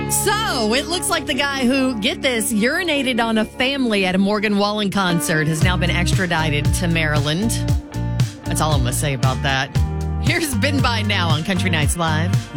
So, it looks like the guy who, get this, urinated on a family at a Morgan Wallen concert has now been extradited to Maryland. That's all I'm going to say about that. Here's Been By Now on Country Nights Live.